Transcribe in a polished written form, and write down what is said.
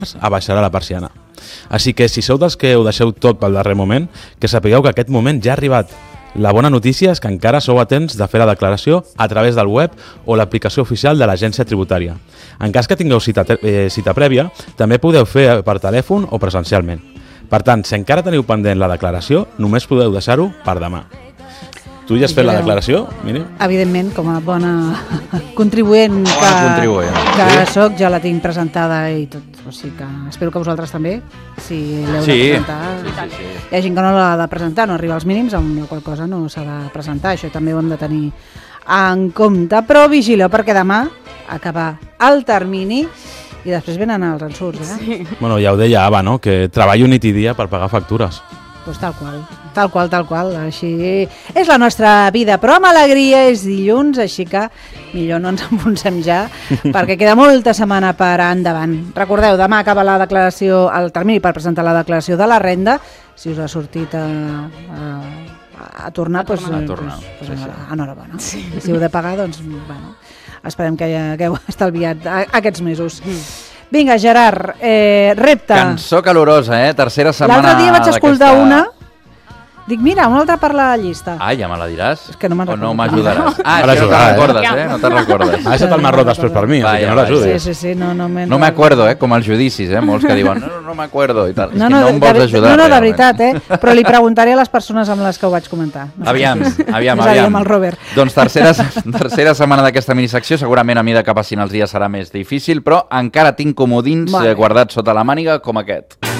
abaixarà la persiana. Així que si sou dels que ho deixeu tot pel darrer moment, que sapigueu que aquest moment ja ha arribat. La bona notícia és que encara sou a temps de fer la declaració a través del web o l'aplicació oficial de l'agència tributària. En cas que tingueu cita prèvia, també podeu fer per telèfon o presencialment. Per tant, si encara teniu pendent la declaració, només podeu deixar-ho per demà. Tu ja has fet la declaració, Mínim? Evidentment, com a bona contribuent que soc, ja la tinc presentada i tot. O sigui que espero que vosaltres també, si l'heu de presentar. Hi ha gent que no l'ha de presentar, no arriba als mínims, amb la qual cosa no s'ha de presentar. Això també ho hem de tenir en compte. Però vigileu, perquè demà acaba el termini i després venen els ensurts. Bueno, ja ho deia Ava, no? Que treballo nit i dia per pagar factures. Pues tal qual, així és la nostra vida, però amb alegria és dilluns, així que millor no ens enfonsem ja, perquè queda molta setmana per endavant. Recordeu, demà acaba la declaració, el termini per presentar la declaració de la renda, si us ha sortit a tornar, doncs enhorabona. Si heu de pagar, doncs, bueno, esperem que hagueu estalviat aquests mesos. Vinga, Gerard, repte. Cançó calorosa, tercera setmana. L'altre dia vaig escoltar una, dic, mira, una altra per la llista. Ah, ja me la diràs? És que no me'n recordo. O no m'ajudaràs? Ah, és que no te'n recordes, no te'n recordes. Ha deixat el marró després per mi, que no l'ajudis. Sí, no m'acuerdo, com els judicis, molts que diuen, no m'acuerdo i tal. És que no em vols ajudar. No, de veritat, però li preguntaré a les persones amb les que ho vaig comentar. Aviam. És a dir, amb el Robert. Doncs tercera setmana d'aquesta minisecció, segurament a mesura que passin els dies serà més difícil, però encara tinc comodins guardats sota la màniga com aquest.